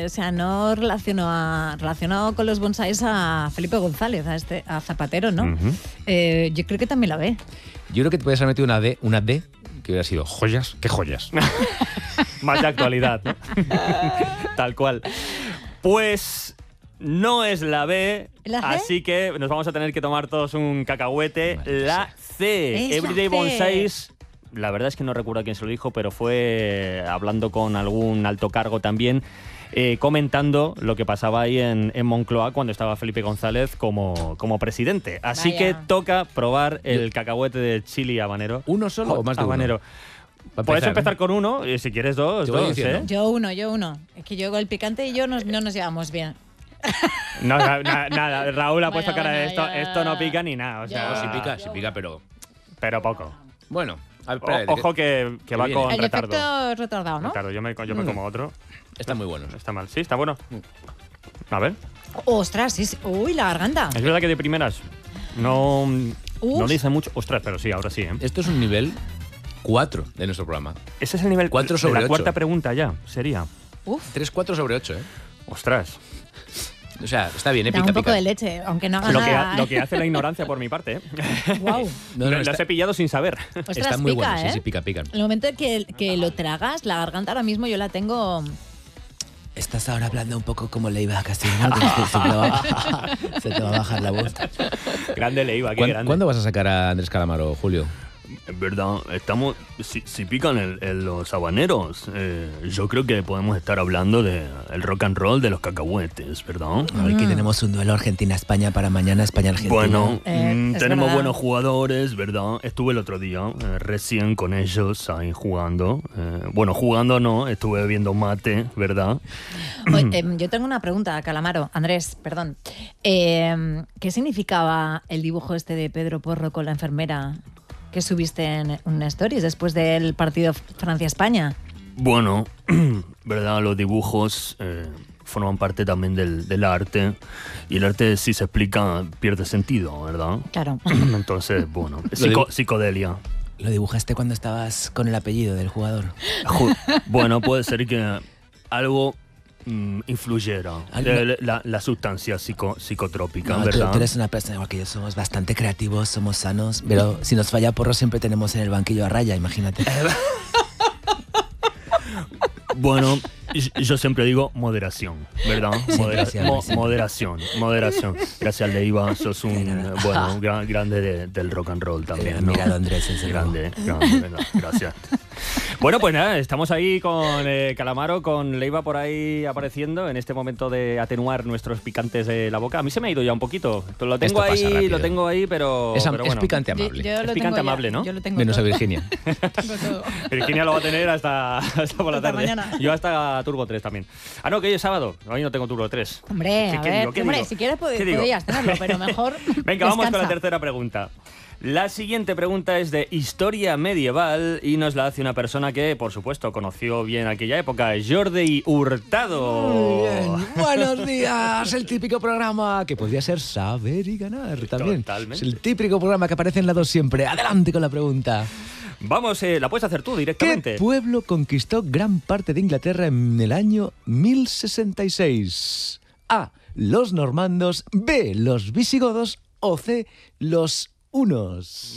o sea, no relaciono con los bonsáis a Felipe González, a Zapatero, ¿no? Yo creo que también la B. Yo creo que te puedes haber metido una D, que hubiera sido joyas. ¿Qué joyas? Más de actualidad, ¿no? Tal cual. Pues no es la B, así que nos vamos a tener que tomar todos un cacahuete. La C, Everyday Bonsáis. La verdad es que no recuerdo a quién se lo dijo, pero fue hablando con algún alto cargo también, comentando lo que pasaba ahí en Moncloa cuando estaba Felipe González como presidente. Así que toca probar el cacahuete de chili habanero. ¿Uno solo o más de habanero? Puedes empezar con uno y si quieres dos, ¿eh? Yo uno. Es que yo con el picante y yo no nos llevamos bien. No, nada. Raúl ha puesto cara de esto no pica ni nada. O sea, sí pica, pero poco. Bueno, ojo que va con el retardo. Efecto retardado, ¿no? Retardo. Yo me como otro. Está muy bueno. Está mal. Sí, está bueno. A ver. Ostras, sí. Uy, la garganta. Es verdad que de primeras no dice mucho. Ostras, pero sí, ahora sí, ¿eh? Esto es un nivel 4 de nuestro programa. Ese es el nivel 4 sobre 8. La cuarta pregunta ya sería. 3-4 sobre 8, ¿eh? Ostras. O sea, está bien, pica, un poco de leche, aunque no haga nada. Lo que hace la ignorancia por mi parte, ¿eh? Wow. Los he pillado sin saber. Ostras, está muy pica, bueno, ¿eh? sí, pican. En el momento que lo tragas, la garganta ahora mismo yo la tengo... Estás ahora hablando un poco como Leiva Castellano, se te va a bajar la voz. Grande Leiva, qué grande. ¿Cuándo vas a sacar a Andrés Calamaro, Julio? Es verdad, si pican los habaneros, yo creo que podemos estar hablando del rock and roll de los cacahuetes, ¿verdad? Aquí tenemos un duelo Argentina-España para mañana, España-Argentina. Bueno, es tenemos verdad. buenos jugadores, ¿verdad? Estuve el otro día recién con ellos ahí jugando. Bueno, jugando no, estuve bebiendo mate, ¿verdad? Oye, yo tengo una pregunta, Calamaro. Andrés, perdón. ¿Qué significaba el dibujo este de Pedro Porro con la enfermera que subiste en una stories después del partido Francia-España? Bueno, ¿verdad? Los dibujos forman parte también del arte. Y el arte, si se explica, pierde sentido, ¿verdad? Claro. Entonces, bueno, psicodelia. ¿Lo dibujaste cuando estabas con el apellido del jugador? Bueno, puede ser que algo influyera. La sustancia psicotrópica, No, ¿verdad? tú eres una persona igual que yo, somos bastante creativos, somos sanos, pero si nos falla Porro siempre tenemos en el banquillo a Raya, imagínate. Bueno, yo siempre digo moderación, ¿verdad? Moderación. Gracias, Leiva, sos un grande del rock and roll también, ¿no? Mira, Andrés, en serio. Grande, ¿verdad? Gracias. Bueno, pues nada, estamos ahí con Calamaro, con Leiva por ahí apareciendo en este momento de atenuar nuestros picantes de la boca. A mí se me ha ido ya un poquito. Lo tengo ahí, pero bueno. Es picante amable. Es picante amable, ¿no? Yo lo tengo Menos todo. a Virginia. Tengo todo. Virginia lo va a tener hasta por la Hasta tarde. mañana. Yo hasta Turbo 3 también. Ah, no, que hoy es sábado. Hoy no tengo Turbo 3. Hombre, a ver, hombre, si quieres podrías tenerlo, pero mejor Venga, vamos con la descansa. tercera pregunta. La siguiente pregunta es de historia medieval y nos la hace una persona que, por supuesto, conoció bien aquella época, Jordi Hurtado. Muy bien. Buenos días. El típico programa que podría ser Saber y Ganar también. Totalmente. Es el típico programa que aparece en la 2 siempre. Adelante con la pregunta. Vamos, la puedes hacer tú ¿Qué directamente. pueblo conquistó gran parte de Inglaterra en el año 1066? A. Los normandos. B. Los visigodos. O C. Los hunos.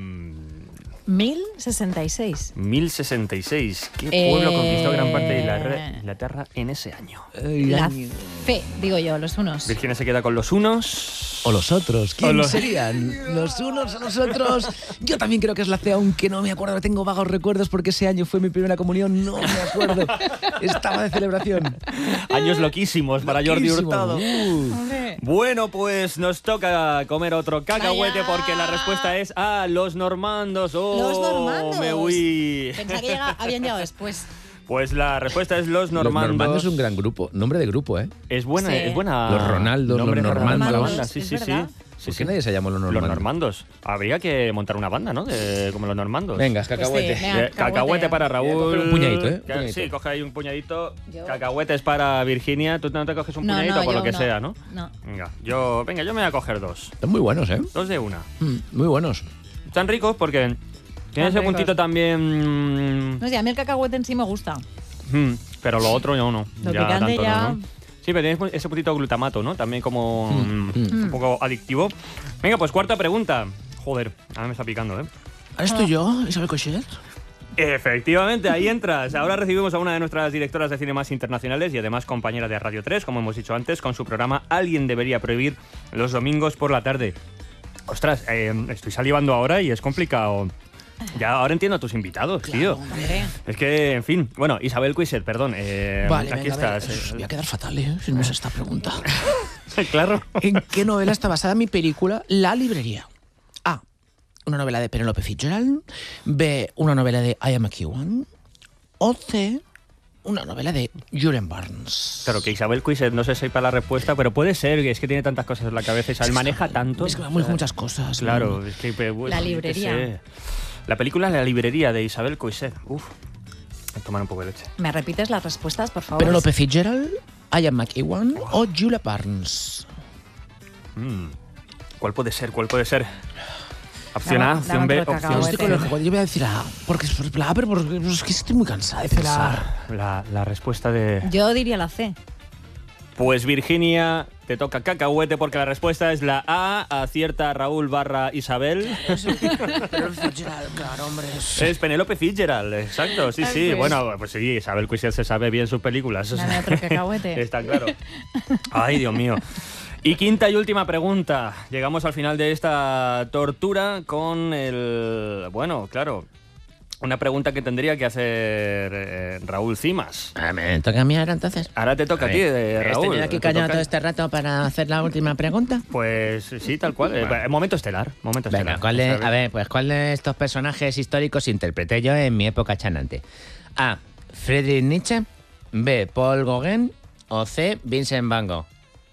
1066. 1066. ¿Qué pueblo conquistó gran parte de Inglaterra en ese año? La fe, digo yo, los unos. Virginia se queda con los unos. O los otros. ¿Quién serían? ¿Los unos o los otros? Yo también creo que es la C, aunque no me acuerdo. Tengo vagos recuerdos porque ese año fue mi primera comunión. No me acuerdo. Estaba de celebración. Años loquísimos para Jordi Loquísimo. Hurtado. Bueno, pues nos toca comer otro cacahuete porque la respuesta es A, los normandos. Los normandos. Me huí. Pensaba que habían llegado después. Pues la respuesta es los normandos. Los normandos es un gran grupo. Nombre de grupo, ¿eh? Es buena, Sí. es buena. Los Ronaldos, nombre los de banda, normandos. banda, Sí, Es sí, sí. verdad. Sí, ¿Por sí. qué nadie se llamó los normandos? Los normandos. Habría que montar una banda, ¿no? Como los normandos. Venga, cacahuete. Pues sí, venga. Cacahuete para Raúl. Coger un puñadito, ¿eh? Un puñadito. Sí, coge ahí un puñadito. Yo. Cacahuetes para Virginia. Tú no te coges un No, puñadito no, por yo lo que no. sea, ¿no? No. Venga, yo me voy a coger dos. Están muy buenos, ¿eh? Dos de una. Muy buenos. Están ricos porque tienen ese ricos. puntito también. No sé, a mí el cacahuete en sí me gusta. Pero lo otro yo no. Lo ya picante tanto ya... no. Sí, pero tienes ese poquito de glutamato, ¿no? También como un poco adictivo. Venga, pues cuarta pregunta. Joder, ahora me está picando, ¿eh? ¿Estoy yo, Isabel Coixet? Efectivamente, ahí entras. Ahora recibimos a una de nuestras directoras de cine más internacionales y además compañera de Radio 3, como hemos dicho antes, con su programa Alguien debería prohibir los domingos por la tarde. Ostras, estoy salivando ahora y es complicado. Ya ahora entiendo a tus invitados, tío. Hombre. Es que, en fin. Bueno, Isabel Coixet, perdón. Vale, aquí venga, estás. Voy a quedar fatal, si no es esta pregunta. Claro. ¿En qué novela está basada mi película La librería? A. Una novela de Penelope Fitzgerald. B. Una novela de Ian McEwan. O C. Una novela de Julian Barnes. Claro, que Isabel Coixet no se sepa la respuesta, pero puede ser, que es que tiene tantas cosas en la cabeza. Isabel maneja tanto. Es que me mucho muchas cosas. Claro, ¿no? es que... La librería. yo qué sé. La película La librería de Isabel Coixet. Uf. Voy a tomar un poco de leche. ¿Me repites las respuestas, por favor? Penelope Fitzgerald, Ian McEwan o Julia Barnes. ¿Cuál puede ser? ¿Cuál puede ser? Opción Dame- A, dame opción B, otro opción cacao, C. Estoy con el juego. Yo voy a decir A. Porque es la A, pero porque es que estoy muy cansada de pensar. La respuesta de... Yo diría la C. Pues Virginia, te toca cacahuete porque la respuesta es la A. Acierta Raúl / Isabel. Penelope Fitzgerald, claro, hombre. Es Penelope Fitzgerald, exacto, sí, sí. Bueno, pues sí, Isabel Coixet se sabe bien sus películas. Dame otro cacahuete. Está claro. Ay, Dios mío. Y quinta y última pregunta. Llegamos al final de esta tortura con el... Bueno, claro, una pregunta que tendría que hacer Raúl Cimas. Me toca a mí ahora entonces. Ahora te toca a ti, ¿Has Raúl. tenido aquí Te callado toca- todo este rato para hacer la última pregunta? Pues sí, tal cual. Momento estelar. Momento Venga, estelar. ¿cuál de estos personajes históricos interpreté yo en mi época chanante? A. Friedrich Nietzsche. B. Paul Gauguin. O C. Vincent Van Gogh.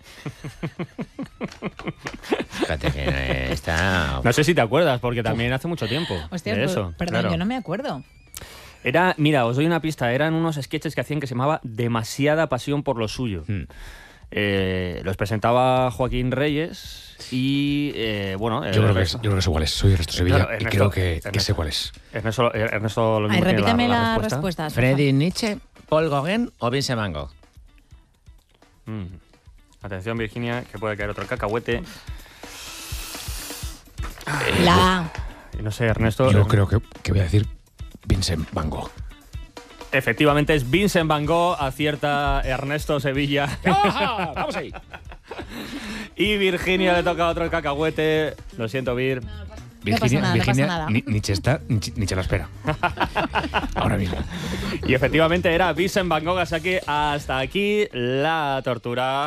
Fíjate que está... No sé si te acuerdas, porque también hace mucho tiempo Hostias, de pues, eso. perdón, claro. yo no me acuerdo. Era, mira, os doy una pista. Eran unos sketches que hacían que se llamaba Demasiada pasión por lo suyo. Los presentaba Joaquín Reyes y, bueno... Yo creo que sé cuál es. Soy Ernesto Sevilla Claro, y Ernesto- creo que Ernesto. sé cuál es. Ernesto lo Ay, mismo tiene repíteme la las respuesta. respuestas. por favor. Friedrich Nietzsche, Paul Gauguin o Vincent Van Gogh. Atención, Virginia, que puede caer otro cacahuete. La A. Y no sé, Ernesto... Yo creo que voy a decir Vincent Van Gogh. Efectivamente es Vincent Van Gogh, acierta Ernesto Sevilla. ¡Vamos ahí! Y Virginia le toca otro cacahuete. Lo siento, Vir. No pasa nada, no pasa nada. Nietzsche la espera. Ahora mismo. Y efectivamente era Vincent Van Gogh, así que hasta aquí la tortura.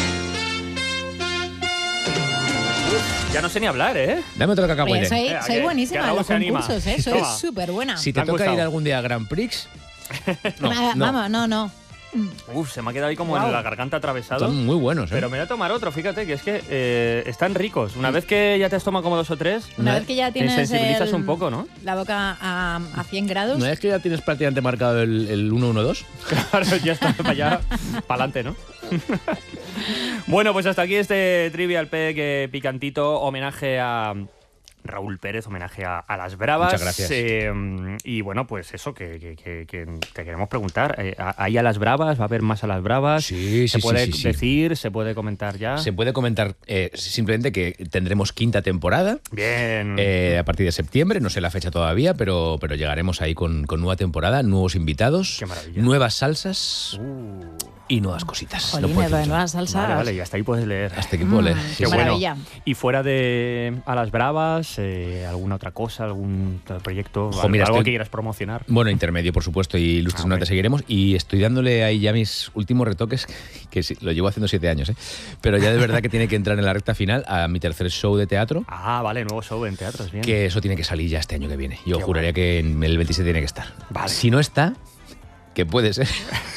Ya no sé ni hablar, ¿eh? Dame otro Oye, cacahuete. soy que buenísima en Raúl los se anima. concursos, ¿eh? Soy Toma. súper buena. Si Me te han toca ir gustado. algún día a Grand Prix, Vamos, no. Uf, se me ha quedado ahí como en la garganta atravesado. son muy buenos, ¿eh? Pero me voy a tomar otro, fíjate, que es que están ricos. Una vez que ya te has tomado como 2 o 3, Una vez que ya tienes te sensibilizas un poco, ¿no? la boca a 100 grados. ¿No es que ya tienes prácticamente marcado el 1-1-2? Claro, ya está para allá, para adelante, ¿no? Bueno, pues hasta aquí este Trivial Peck picantito, homenaje a Raúl Pérez, homenaje a las Bravas. Muchas gracias. Y bueno, pues eso, que te queremos preguntar. ¿Hay a las Bravas? ¿Va a haber más a las Bravas? Sí, ¿Se sí, puede sí, sí. decir? ¿Se puede comentar ya? Se puede comentar simplemente que tendremos quinta temporada Bien. a partir de septiembre, no sé la fecha todavía, pero llegaremos ahí con nueva temporada, nuevos invitados, Qué maravilla. nuevas salsas y nuevas cositas. Jolín, puedes de pensar. nuevas salsas. Vale, y hasta ahí puedes leer. Hasta aquí puedo leer. Qué Qué bueno. maravilla. Y fuera de a las Bravas, ¿alguna otra cosa, algún proyecto, Ojo, mira, algo estoy- que quieras promocionar? Bueno, intermedio, por supuesto, y Ilustres hombre. Sonantes seguiremos. Y estoy dándole ahí ya mis últimos retoques, que sí, lo llevo haciendo 7 años, ¿eh? Pero ya de verdad que tiene que entrar en la recta final a mi tercer show de teatro, Ah, vale, nuevo show en teatros, bien. que eso tiene que salir ya este año que viene. Yo Qué juraría que en el 27 tiene que estar. Vale. Si no está, que puede ser,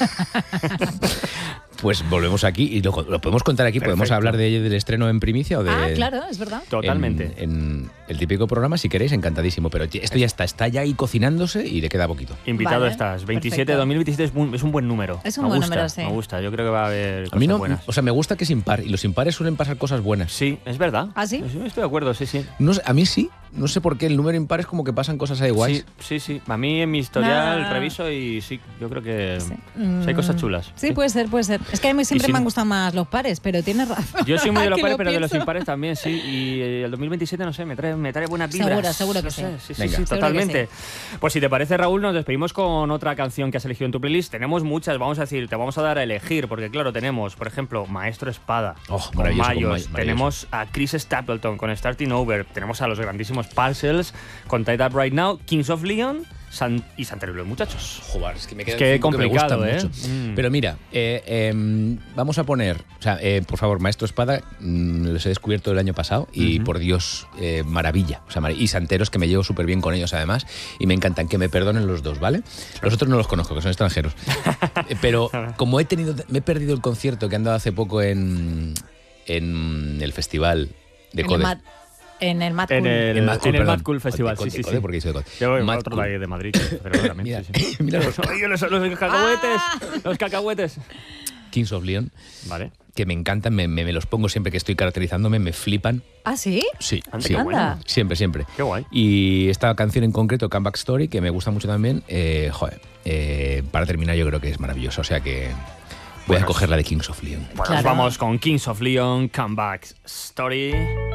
pues volvemos aquí y lo podemos contar aquí. Podemos Perfecto. hablar del estreno en primicia o de... Ah, claro, es verdad. Totalmente. En el típico programa, si queréis, encantadísimo. Pero esto ya está ya ahí cocinándose y le queda poquito. Invitado Vale, estás. 27, perfecto. 2027 es un buen número. Es un Me buen gusta, número, sí. Me gusta, yo creo que va a haber A mí no, cosas buenas. o sea, me gusta que es impar y los impares suelen pasar cosas buenas. Sí, es verdad. ¿Ah, sí? Estoy de acuerdo, sí, sí. No sé, a mí sí, no sé por qué el número impar es como que pasan cosas ahí guays. Sí. A mí en mi historial Nah. reviso y sí, yo creo que Sí. sí hay cosas chulas. Sí, puede ser. Es que a mí siempre si me han no- gustado más los pares, pero tienes razón. Yo soy muy de los Que pares, lo pero de los pienso. impares también, sí. Y el 2027, no sé, me trae buenas vibras. Seguro que No sí. sé, Sí, Venga. sí, Seguro totalmente. que Pues si te parece, Raúl, nos despedimos con otra canción que has elegido en tu playlist. Tenemos muchas, vamos a decir, te vamos a dar a elegir, porque claro, tenemos, por ejemplo, Maestro Espada, Oh, con maravilloso, con Mayos. maravilloso. Tenemos a Chris Stapleton con Starting Over. Tenemos a los grandísimos Parcels con Tied Up Right Now, Kings of Leon y Santero y los Muchachos. Joder, es que me quedan que cinco me complicado, gustan mucho. Mm. Pero mira, vamos a poner, o sea, por favor, Maestro Espada, los he descubierto el año pasado y por Dios, maravilla. O sea, y Santeros, que me llevo súper bien con ellos además y me encantan, que me perdonen los dos, ¿vale? Los otros no los conozco, que son extranjeros. Pero como me he perdido el concierto que han dado hace poco en el festival de Code. En el Mad En Cool. el Mad Cool, Mad perdón. Cool Festival, Code, sí, sí. Code, porque he dicho de Code. Yo Mad otro Cool. de Madrid, perdóname. Mira, sí, sí. mira los Oye, los cacahuetes, los cacahuetes. Kings of Leon, Vale. que me encantan, me los pongo siempre que estoy caracterizándome, me flipan. ¿Ah, sí? Sí, Anda, sí. qué bueno. Siempre. Qué guay. Y esta canción en concreto, Comeback Story, que me gusta mucho también, para terminar yo creo que es maravillosa, o sea que voy a coger la de Kings of Leon. Bueno, Claro. nos vamos con Kings of Leon, Comeback Story.